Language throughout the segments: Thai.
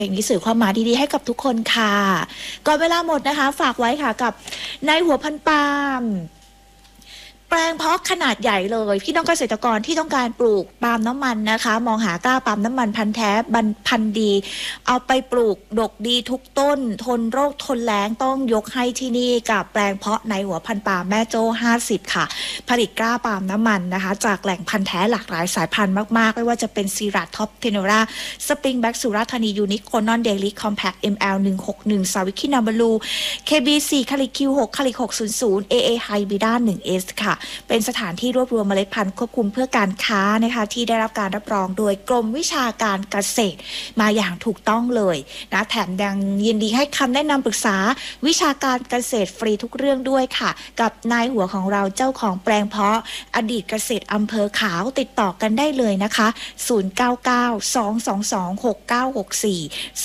อย่างนี้สื่อความหมายดีๆให้กับทุกคนค่ะก่อนเวลาหมดนะคะฝากไว้ค่ะกับนายหัวพันปาล์มแปลงเพาะขนาดใหญ่เลยพี่น้องเกษตรกรที่ต้องการปลูกปาล์มน้ำมันนะคะมองหากล้าปาล์มน้ำมันพันธุ์แท้พันธุ์ดีเอาไปปลูกดกดีทุกต้นทนโรคทนแล้งต้องยกให้ที่นี่กับแปลงเพาะนายหัวพันปาล์มแม่โจ้50ค่ะผลิตกล้าปาล์มน้ำมันนะคะจากแหล่งพันธุ์แท้หลากหลายสายพันธุ์มากๆไม่ว่าจะเป็นซีรัตท็อปเทโนราสปริงแบ็กสุราษฎร์ธานียูนิคโคนอนเดลิคอมแพค ML161 สาวิคินาบาลู KB4 คาลิคิว6คาลิ600 AA ไฮบิด้า 1S ค่ะเป็นสถานที่รวบรวมเมล็ดพันธุ์ควบคุมเพื่อการค้านะคะที่ได้รับการรับรองโดยกรมวิชาการเกษตรมาอย่างถูกต้องเลยนะแถมยังยินดีให้คำแนะนำปรึกษาวิชาการเกษตรฟรีทุกเรื่องด้วยค่ะกับนายหัวของเราเจ้าของแปลงเพาะอดีตเกษตรอำเภอขาวติดต่อกันได้เลยนะคะ0992226964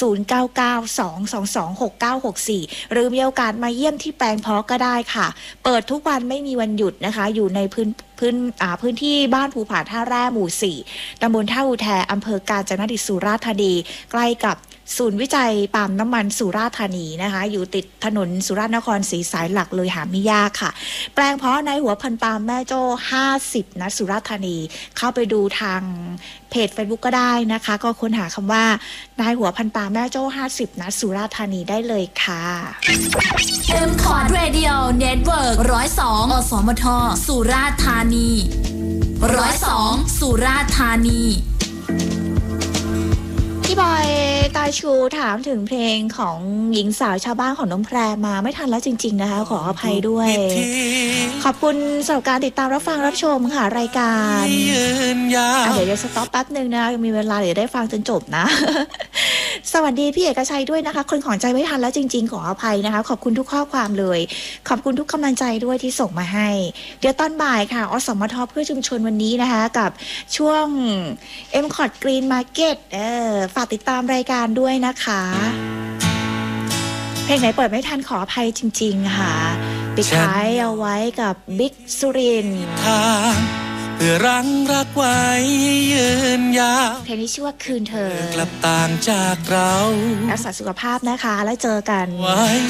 0992226964หรือมีโอกาสมาเยี่ยมที่แปลงเพาะก็ได้ค่ะเปิดทุกวันไม่มีวันหยุดนะคะอยู่ในพื้นที่บ้านภูผาท่าแร่หมู่4ตำบลท่าอูแทอำเภอกาญจนดิตสุราษฎร์ธานีใกล้กับศูนย์วิจัยปาล์มน้ำมันสุราษฎร์ธานีนะคะอยู่ติดถนนสุราษฎร์นครศรีสายหลักเลยหาไม่ยากค่ะแปลงเพาะนายหัวพันปาล์มแม่โจ้50นะสุราษฎร์ธานีเข้าไปดูทางเพจ Facebook ก็ได้นะคะก็ค้นหาคำว่านายหัวพันปาล์มแม่โจ้50นะสุราษฎร์ธานีได้เลยค่ะ M-Cord Radio Network 102 อสมทสุราษฎร์ธานี102สุราษฎร์ธานีพี่บอยตาชูถามถึงเพลงของหญิงสาวชาวบ้านของน้องแพรมาไม่ทันแล้วจริงๆนะคะขออภัยด้วยขอบคุณสำหรับการติดตามรับฟังรับชมค่ะรายการเดี๋ยวสต็อปแป๊บนึงนะยังมีเวลาเดี๋ยวได้ฟังจนจบนะ สวัสดีพี่เอกชัยด้วยนะคะคนของใจไม่ทันแล้วจริงๆขออภัยนะคะขอบคุณทุกข้อความเลยขอบคุณทุกกำลังใจด้วยที่ส่งมาให้เดี๋ยวตอนบ่ายค่ะอสมทเพื่อชุมชนวันนี้นะคะกับช่วง M-Cord Green Market ฝากติดตามรายการด้วยนะคะเพลงไหนเปิดไม่ทันขออภัยจริงๆค่ะปิดท้ายเอาไว้กับบิ๊กสุรินทร์เพื่อรั้งรักไว้ยืนยาวเพลงนี้ชื่อว่าคืนเธอกลับต่างจากเรารักษาสุขภาพนะคะแล้วเจอกัน